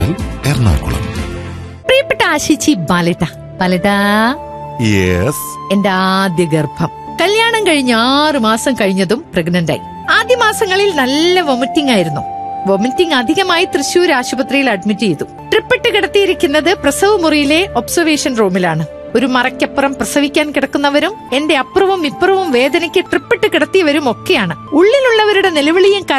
എറണാകുളം. പ്രിയപ്പെട്ട ആശിച്ചി ബാലേട്ടാ, യെസ്. എന്റെ ആദ്യ ഗർഭം കല്യാണം കഴിഞ്ഞ് 6 മാസം കഴിഞ്ഞതും പ്രഗ്നന്റ് ആയി. ആദ്യ മാസങ്ങളിൽ നല്ല വൊമിറ്റിംഗ് ആയിരുന്നു. വൊമിറ്റിംഗ് അധികമായി തൃശൂർ ആശുപത്രിയിൽ അഡ്മിറ്റ് ചെയ്തു. ട്രിപ്പിട്ട് കിടത്തിയിരിക്കുന്നത് പ്രസവ മുറിയിലെ ഒബ്സർവേഷൻ റൂമിലാണ്. ഒരു മറയ്ക്കപ്പുറം പ്രസവിക്കാൻ കിടക്കുന്നവരും എന്റെ അപ്പുറവും ഇപ്പുറവും വേദനയ്ക്ക് ട്രിപ്പിട്ട് കിടത്തിയവരും ഒക്കെയാണ്. ഉള്ളിലുള്ളവരുടെ നിലവിളിയും